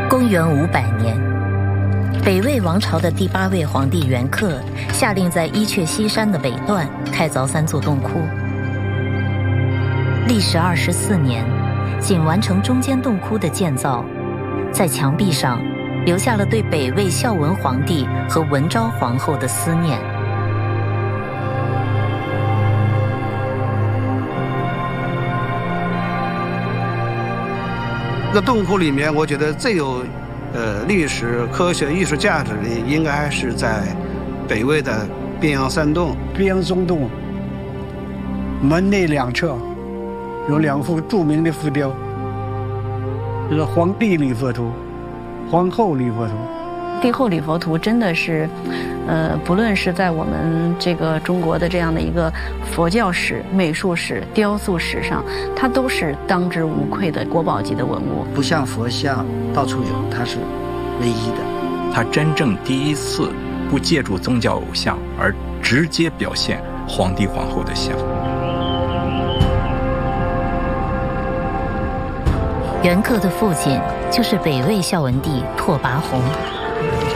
公元500年，北魏王朝的第8位皇帝元恪下令在伊阙西山的北段开凿3座洞窟，历时24年，仅完成中间洞窟的建造，在墙壁上留下了对北魏孝文皇帝和文昭皇后的思念。 这洞窟里面，我觉得最有历史、科学、艺术价值的，应该是在北魏的边阳3洞。 边阳中洞门内2侧有2幅著名的浮雕，就是皇帝礼佛图、皇后礼佛图。 帝后礼佛图真的是，不论是在我们这个中国的这样的一个佛教史、美术史、雕塑史上，它都是当之无愧的国宝级的文物。 不像佛像到处有，它是唯一的。 它真正第一次不借助宗教偶像，而直接表现皇帝皇后的像。 元恪的父亲就是北魏孝文帝拓跋宏。